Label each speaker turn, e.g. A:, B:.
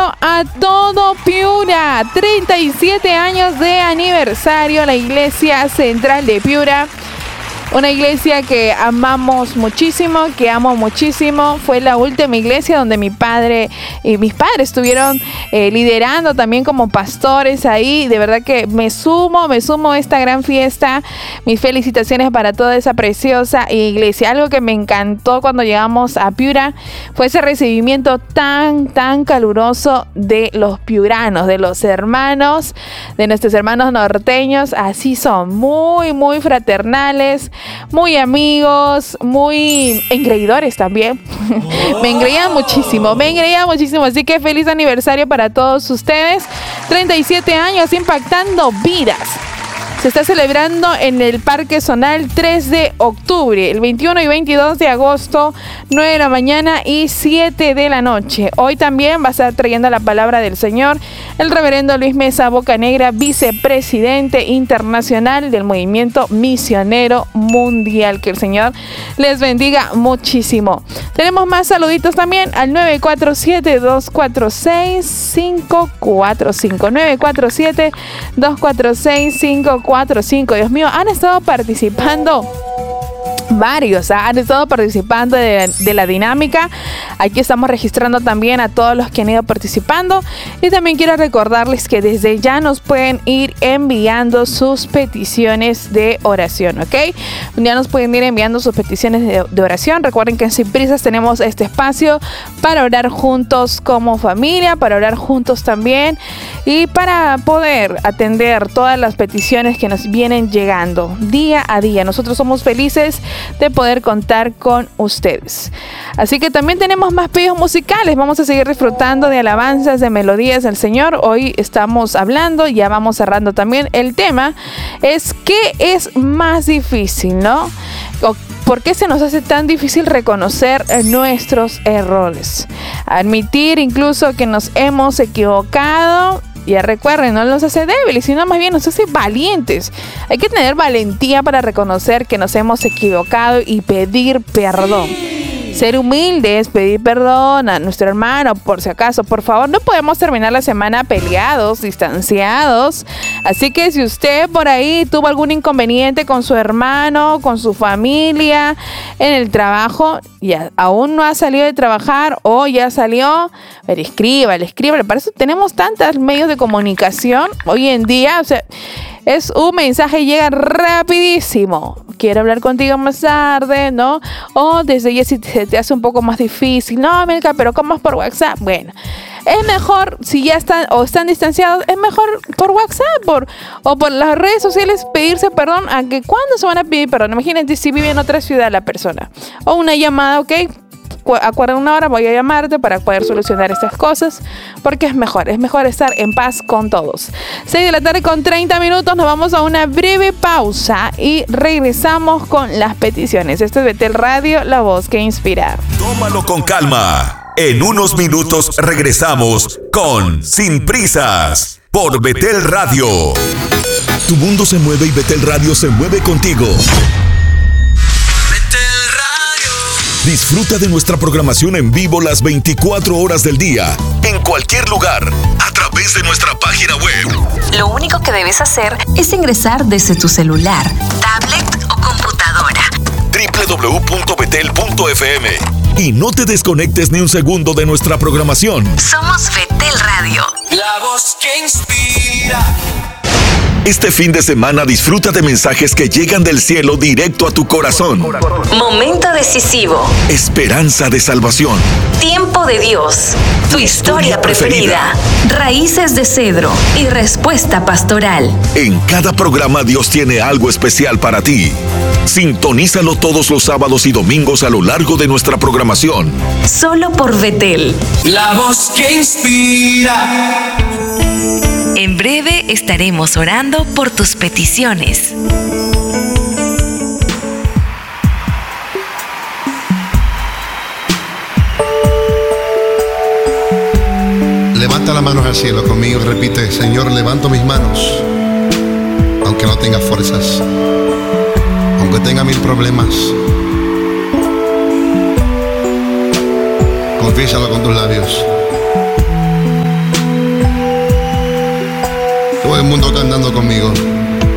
A: a todo Piura. 37 años de aniversario la Iglesia Central de Piura. Una iglesia que amamos muchísimo, que amo muchísimo. Fue la última iglesia donde mi padre y mis padres estuvieron liderando también como pastores ahí. De verdad que me sumo a esta gran fiesta. Mis felicitaciones para toda esa preciosa iglesia. Algo que me encantó cuando llegamos a Piura fue ese recibimiento tan caluroso de los piuranos, de los hermanos, de nuestros hermanos norteños. Así son, muy fraternales, muy amigos, muy engreidores también. Me engreían muchísimo. Así que feliz aniversario para todos ustedes. 37 años impactando vidas. Se está celebrando en el Parque Zonal 3 de octubre, el 21 y 22 de agosto, 9 de la mañana y 7 de la noche. Hoy también va a estar trayendo la palabra del Señor el reverendo Luis Mesa Bocanegra, vicepresidente internacional del Movimiento Misionero Mundial. Que el Señor les bendiga muchísimo. Tenemos más saluditos también al 947-246-545. 947-246-545. Dios mío, han estado participando varios, han estado participando de la dinámica. Aquí estamos registrando también a todos los que han ido participando. Y también quiero recordarles que desde ya nos pueden ir enviando sus peticiones de oración, ¿ok? Ya nos pueden ir enviando sus peticiones de oración. Recuerden que en Sin Prisas tenemos este espacio para orar juntos como familia, para orar juntos también y para poder atender todas las peticiones que nos vienen llegando día a día. Nosotros somos felices de poder contar con ustedes. Así que también tenemos más pedidos musicales. Vamos a seguir disfrutando de alabanzas, de melodías del Señor. Hoy estamos hablando, ya vamos cerrando también. El tema es ¿qué es más difícil, no? ¿Por qué se nos hace tan difícil reconocer nuestros errores? Admitir incluso que nos hemos equivocado. Ya recuerden, no nos hace débiles, sino más bien nos hace valientes. Hay que tener valentía para reconocer que nos hemos equivocado y pedir perdón. Ser humildes, pedir perdón a nuestro hermano, por si acaso. Por favor, no podemos terminar la semana peleados, distanciados. Así que si usted por ahí tuvo algún inconveniente con su hermano, con su familia, en el trabajo, ya aún no ha salido de trabajar o ya salió, pero escríbale. Para eso tenemos tantos medios de comunicación hoy en día. O sea, es un mensaje, llega rapidísimo. Quiero hablar contigo más tarde, ¿no? O desde ya si se te hace un poco más difícil. No, Milka, pero ¿cómo es por WhatsApp? Bueno, es mejor, si ya están o están distanciados, es mejor por WhatsApp o por las redes sociales pedirse perdón. ¿A que cuándo se van a pedir perdón? Imagínate si vive en otra ciudad la persona. O una llamada, ¿ok? Acuerda una hora, voy a llamarte para poder solucionar estas cosas, porque es mejor estar en paz con todos. 6 de la tarde con 30 minutos, nos vamos a una breve pausa y regresamos con las peticiones. Esto es Betel Radio, la voz que inspira.
B: Tómalo con calma. En unos minutos regresamos con Sin Prisas por Betel Radio. Tu mundo se mueve y Betel Radio se mueve contigo. Disfruta de nuestra programación en vivo las 24 horas del día, en cualquier lugar, a través de nuestra página web.
C: Lo único que debes hacer es ingresar desde tu celular, tablet o computadora.
B: www.betel.fm. Y no te desconectes ni un segundo de nuestra programación.
C: Somos Betel Radio.
D: La voz que inspira.
B: Este fin de semana disfruta de mensajes que llegan del cielo directo a tu corazón.
C: Momento decisivo.
B: Esperanza de salvación.
C: Tiempo de Dios. Tu historia preferida. Raíces de cedro y respuesta pastoral.
B: En cada programa Dios tiene algo especial para ti. Sintonízalo todos los sábados y domingos a lo largo de nuestra programación.
C: Solo por Betel.
D: La voz que inspira.
C: En breve estaremos orando por tus peticiones.
E: Levanta las manos al cielo conmigo y repite: Señor, levanto mis manos, aunque no tenga fuerzas, aunque tenga 1000 problemas. Confiésalo con tus labios. Todo el mundo cantando conmigo.